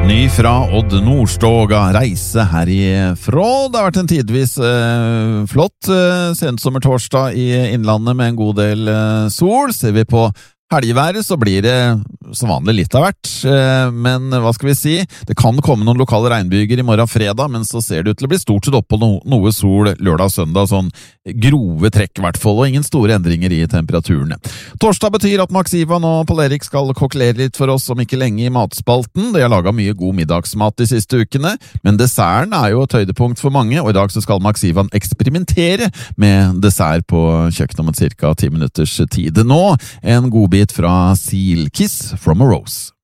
Ny fra Odd Nordstoga reise herifra. Det har vært en tidvis flott sensommertorsdag i Innlandet med en god del sol. Ser vi på helgeværet så blir det som vanlig litt av hvert, men hva skal vi si? Det kan komme noen lokale regnbyger i morgen fredag, men så ser det ut til å bli stort sett opp på noe sol lørdag og søndag, sånn grove trekk i hvert fall, og ingen store endringer i temperaturene. Torsdag betyr at Max Ivan og Pål Erik skal kokkelere litt for oss om ikke lenge i matspalten. De har laget mye god middagsmat de siste ukene, men desserten er jo et høydepunkt for mange, og i dag så skal Max Ivan eksperimentere med dessert på kjøkkenet om cirka 10 minutters tid. Nå en godbit fra Seal Kiss from a Rose.